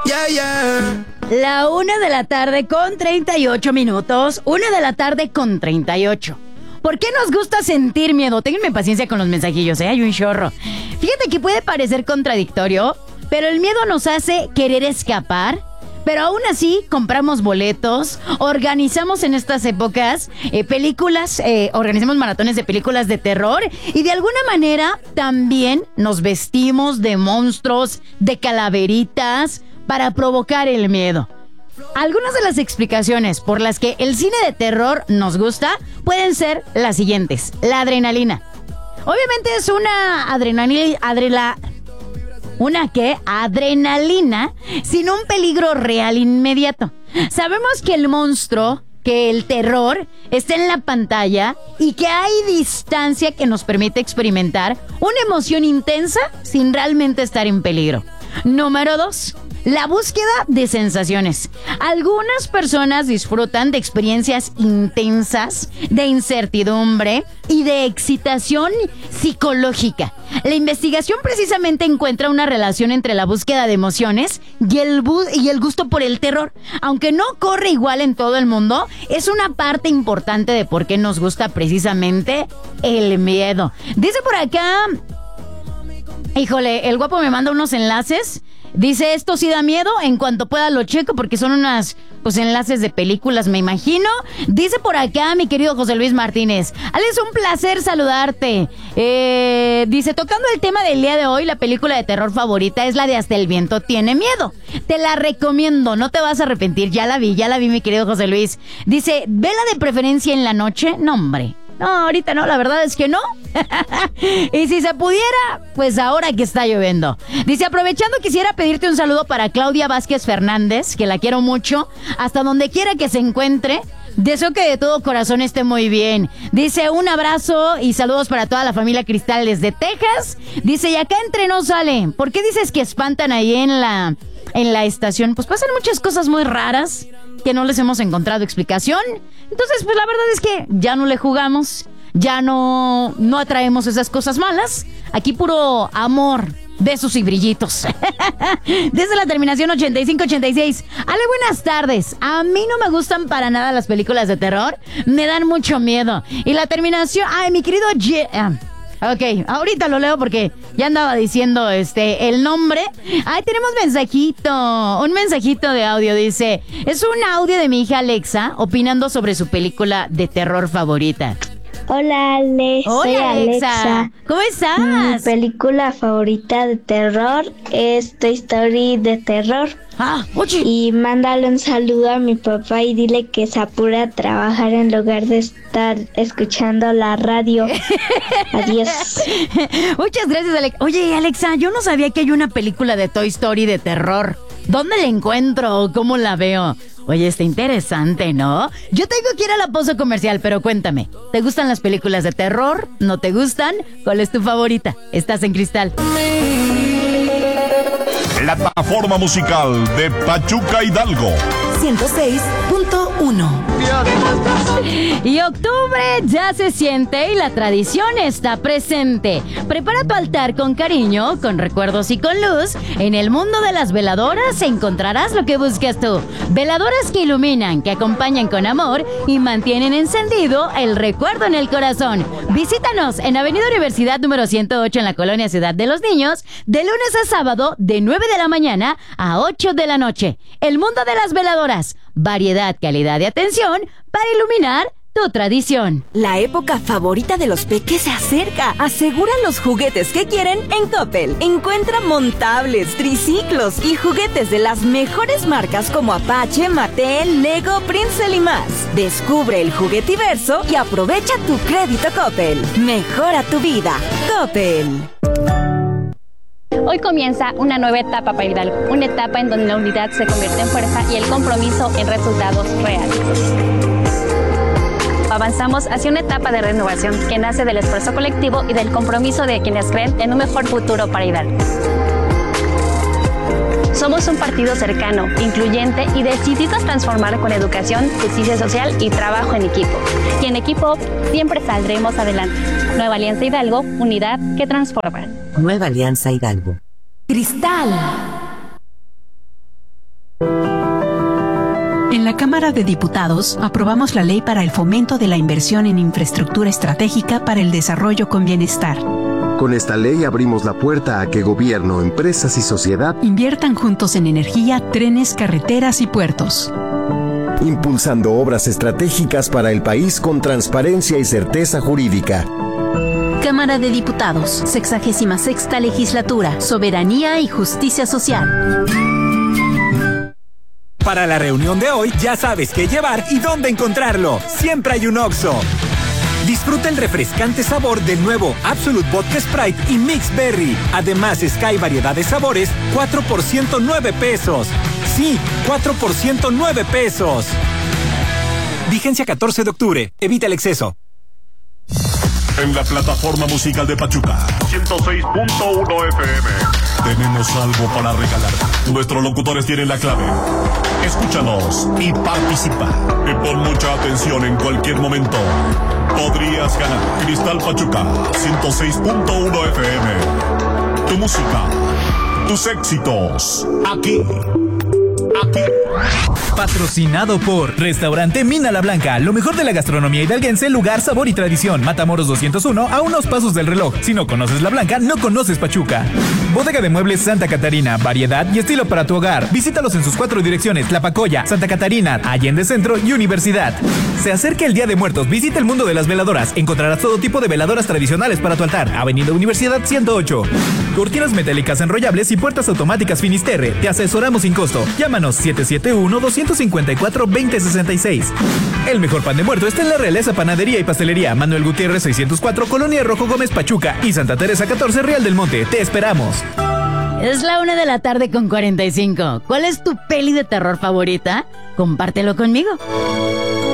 Yeah, yeah. La 1:38 p.m. 1:38 p.m. ¿Por qué nos gusta sentir miedo? Ténganme paciencia con los mensajillos, hay un chorro. Fíjate que puede parecer contradictorio, pero el miedo nos hace querer escapar. Pero aún así, compramos boletos, organizamos en estas épocas películas, organizamos maratones de películas de terror y de alguna manera también nos vestimos de monstruos, de calaveritas para provocar el miedo. Algunas de las explicaciones por las que el cine de terror nos gusta pueden ser las siguientes. La adrenalina. Obviamente es una adrenalina sin un peligro real inmediato. Sabemos que el monstruo, que el terror está en la pantalla y que hay distancia que nos permite experimentar una emoción intensa sin realmente estar en peligro. Número 2. La búsqueda de sensaciones. Algunas personas disfrutan de experiencias intensas, de incertidumbre y de excitación psicológica. La investigación precisamente encuentra una relación entre la búsqueda de emociones y el gusto por el terror. Aunque no corre igual en todo el mundo, es una parte importante de por qué nos gusta precisamente el miedo. Dice por acá... Híjole, el guapo me manda unos enlaces. Dice, esto sí da miedo, en cuanto pueda lo checo porque son unas, enlaces de películas, me imagino. Dice por acá mi querido José Luis Martínez, Alex, un placer saludarte. Dice, tocando el tema del día de hoy, la película de terror favorita es la de Hasta el viento tiene miedo. Te la recomiendo, no te vas a arrepentir, ya la vi mi querido José Luis. Dice, ¿vela de preferencia en la noche? No, hombre. No, ahorita no, la verdad es que no. Y si se pudiera, pues ahora que está lloviendo. Dice, aprovechando, quisiera pedirte un saludo para Claudia Vázquez Fernández, que la quiero mucho, hasta donde quiera que se encuentre. Deseo que de todo corazón esté muy bien. Dice, un abrazo y saludos para toda la familia Cristal desde Texas. Dice, y acá entre nos sale. ¿Por qué dices que espantan ahí en la estación? Pues pasan muchas cosas muy raras que no les hemos encontrado explicación. Entonces, pues la verdad es que ya no le jugamos, ya no atraemos esas cosas malas. Aquí puro amor, besos y brillitos. Desde la terminación 8586. Ale, buenas tardes. A mí no me gustan para nada las películas de terror, me dan mucho miedo. Y la terminación, mi querido Ok, ahorita lo leo porque ya andaba diciendo el nombre. Tenemos un mensajito de audio. Dice, es un audio de mi hija Alexa opinando sobre su película de terror favorita. Hola, Alex. Hola, soy Alexa. ¿Cómo estás? Mi película favorita de terror es Toy Story de terror. Oye. Y mándale un saludo a mi papá y dile que se apure a trabajar en lugar de estar escuchando la radio. Adiós. Muchas gracias, Alexa. Oye, Alexa, yo no sabía que hay una película de Toy Story de terror. ¿Dónde la encuentro? ¿Cómo la veo? Oye, está interesante, ¿no? Yo tengo que ir a la pausa comercial, pero cuéntame, ¿te gustan las películas de terror? ¿No te gustan? ¿Cuál es tu favorita? Estás en Cristal. La plataforma musical de Pachuca Hidalgo. 106.1. Y octubre ya se siente y la tradición está presente. Prepara tu altar con cariño, con recuerdos y con luz. En el mundo de las veladoras encontrarás lo que buscas tú. Veladoras que iluminan, que acompañan con amor y mantienen encendido el recuerdo en el corazón. Visítanos en Avenida Universidad número 108 en la colonia Ciudad de los Niños, de lunes a sábado de 9 de la mañana a 8 de la noche. El mundo de las veladoras. Variedad, calidad y atención para iluminar tu tradición. La época favorita de los peques se acerca. Asegura los juguetes que quieren en Coppel. Encuentra montables, triciclos y juguetes de las mejores marcas como Apache, Mattel, Lego, Prince y más. Descubre el juguetiverso y aprovecha tu crédito Coppel. Mejora tu vida. Coppel. Hoy comienza una nueva etapa para Hidalgo, una etapa en donde la unidad se convierte en fuerza y el compromiso en resultados reales. Avanzamos hacia una etapa de renovación que nace del esfuerzo colectivo y del compromiso de quienes creen en un mejor futuro para Hidalgo. Somos un partido cercano, incluyente y decidido a transformar con educación, justicia social y trabajo en equipo. Y en equipo siempre saldremos adelante. Nueva Alianza Hidalgo, unidad que transforma. Nueva Alianza Hidalgo. Cristal. En la Cámara de Diputados aprobamos la ley para el fomento de la inversión en infraestructura estratégica para el desarrollo con bienestar. Con esta ley abrimos la puerta a que gobierno, empresas y sociedad inviertan juntos en energía, trenes, carreteras y puertos. Impulsando obras estratégicas para el país con transparencia y certeza jurídica. Cámara de Diputados, 66ª Legislatura, Soberanía y Justicia Social. Para la reunión de hoy ya sabes qué llevar y dónde encontrarlo. Siempre hay un Oxxo. Disfruta el refrescante sabor del nuevo Absolut Vodka Sprite y Mix Berry. Además, Sky variedad de sabores, 4 por 109 pesos. Sí, 4 por 109 pesos. Vigencia 14 de octubre. Evita el exceso. En la plataforma musical de Pachuca, 106.1 FM. Tenemos algo para regalar. Nuestros locutores tienen la clave. Escúchanos y participa. Y pon mucha atención en cualquier momento. Podrías ganar Cristal Pachuca, 106.1 FM. Tu música, tus éxitos, aquí. Patrocinado por Restaurante Mina La Blanca, lo mejor de la gastronomía hidalguense, lugar, sabor y tradición. Matamoros 201, a unos pasos del reloj. Si no conoces La Blanca, no conoces Pachuca. Bodega de Muebles Santa Catarina, variedad y estilo para tu hogar. Visítalos en sus 4 direcciones: Tlapacoya, Santa Catarina, Allende Centro y Universidad. Se acerca el Día de Muertos, visita el mundo de las veladoras. Encontrarás todo tipo de veladoras tradicionales para tu altar. Avenida Universidad 108. Cortinas metálicas enrollables y puertas automáticas Finisterre. Te asesoramos sin costo. Llámanos 771-254-2066. El mejor pan de muerto está en la Realeza Panadería y Pastelería. Manuel Gutiérrez 604, Colonia Rojo Gómez, Pachuca. Y Santa Teresa 14, Real del Monte. Te esperamos. Es la 1:45 PM. ¿Cuál es tu peli de terror favorita? Compártelo conmigo.